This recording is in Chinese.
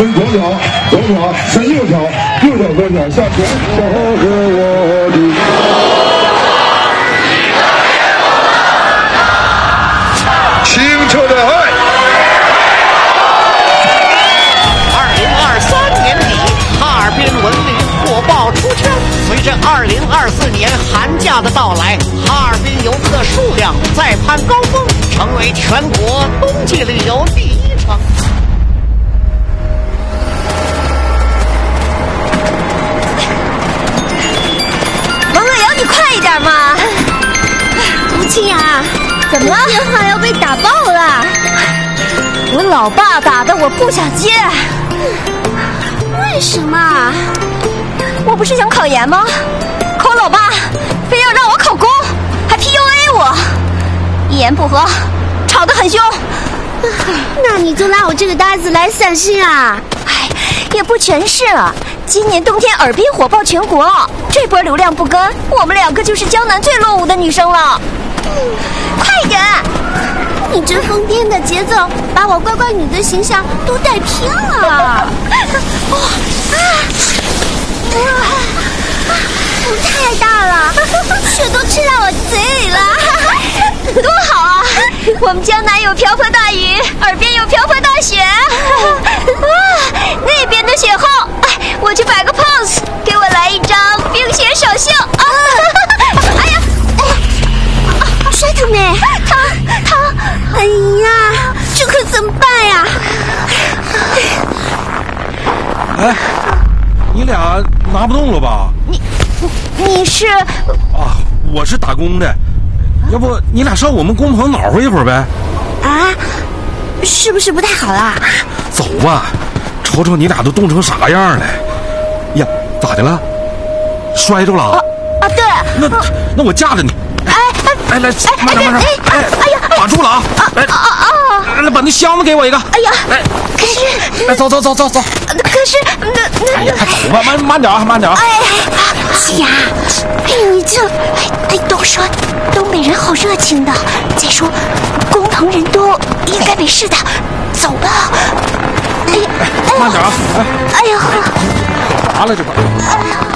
跟左脚，左脚是右脚，右脚跟脚向前，小和我的。清澈的爱。 2023年底，哈尔滨文旅火爆出圈。随着2024年寒假的到来，哈尔滨游客数量再攀高峰，成为全国冬季旅游第一城。 王乐瑶，你快一点嘛！ 吴清雅， 怎么了？ 电话要被打爆了。 我老爸打的，我不想接。 为什么？ 我不是想考研吗？可我老爸非要让我考公，还 PUA 我，一言不合吵得很凶。 那你就拉我这个搭子来散心啊！ 哎，也不全是啊。今年冬天尔滨火爆全国，这波流量不跟，我们两个就是江南最落伍的女生了。快点！ 你这疯癫的节奏，把我乖乖女的形象都带偏了。风太大了，血都吃到我嘴里了。 多好啊！我们江南有瓢泼大雨，耳边有瓢泼大雪。那边的雪后，我去摆个 pose， 给我来一张冰雪首秀啊！哎呀， 摔疼没？ 疼！ 哎呀，这可怎么办呀？ 哎，你俩拿不动了吧？ 你是？ 啊，我是打工的，要不你俩上我们工棚暖和一会儿呗？ 啊，是不是不太好啦？ 走吧，瞅瞅你俩都冻成啥样了。呀，咋的了？摔着了？ 对。 那我架着你。来，慢点。哎呀，把住了啊！来，把那箱子给我一个。 哎呀， 来， 可是， 来，走。 可是， 哎呀，快走吧，慢点啊！ 哎呀，你这，都说东北人好热情的，再说工棚人多，应该没事的，走吧。 慢点啊！ 哎呀， 拔了这把。